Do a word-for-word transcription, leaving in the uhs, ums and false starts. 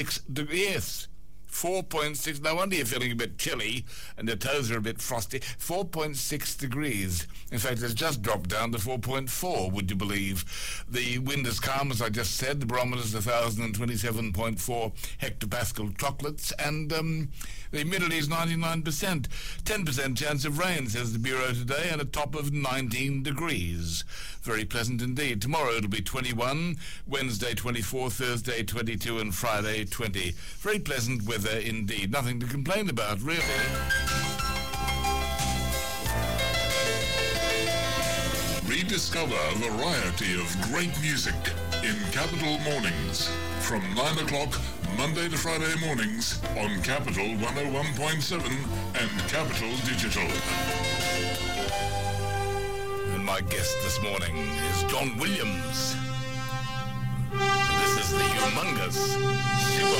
Yes. four point six. No wonder you're feeling a bit chilly and your toes are a bit frosty. four point six degrees. In fact, it's just dropped down to four point four, would you believe? The wind is calm, as I just said. The barometer's one thousand twenty-seven point four hectopascal chocolates, and um, the humidity is ninety-nine percent. ten percent chance of rain, says the Bureau today, and a top of nineteen degrees. Very pleasant indeed. Tomorrow it'll be twenty-one, Wednesday twenty-four, Thursday twenty-two, and Friday twenty. Very pleasant weather indeed. Nothing to complain about, really. Rediscover a variety of great music in Capital Mornings from nine o'clock Monday to Friday mornings on Capital one oh one point seven and Capital Digital. And my guest this morning is John Williams. This is the humongous Super